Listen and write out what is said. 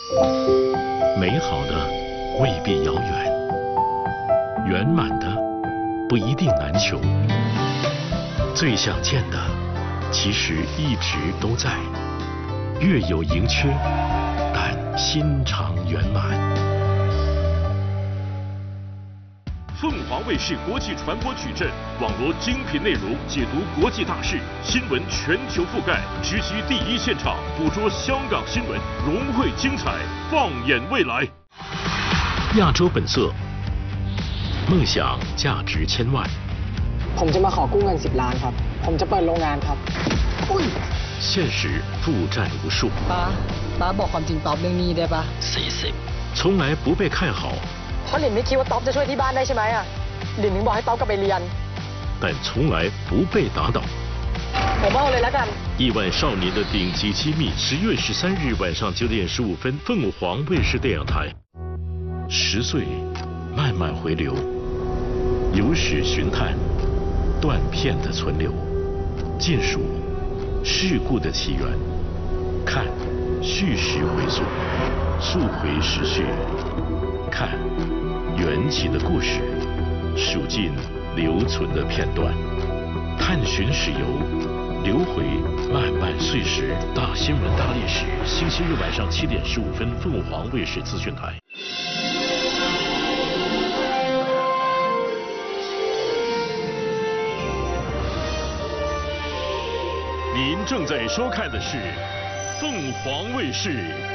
美好的未必遥远，圆满的不一定难求。最想见的，其实一直都在，月有盈缺，但心常圆满。 凤凰卫视国际传播矩阵，网罗精品内容，解读国际大事，新闻全球覆盖，直击第一现场，捕捉香港新闻，融汇精彩，放眼未来。 亚洲本色，梦想价值千万。 ผมจะมาขอกู้เงิน10 ล้านครับผมจะเปิดโรงงานครับ现实负债无数。 ป้าบอกความจริงตอบเรื่องนี้ได้ปะ从来不被看好。 เพราะหลินไม่คิดว่าต๊อบจะช่วยที่บ้านได้ใช่ไหมอ่ะหลินถึงบอกให้ต๊อบกลับไปเรียน但从来不被打倒。 ผมเอาเลยละกัน亿万少年的顶级机密，10月13日晚上9点15分，凤凰卫视电影台。10岁，慢慢回流，有史寻探，断片的存留，尽数事故的起源，看叙事回溯，溯回时序，看缘起的故事，数尽留存的片段，探寻史游，留回漫漫岁时。大新闻大历史，星期日晚上7点15分，凤凰卫视资讯台。您正在收看的是凤凰卫视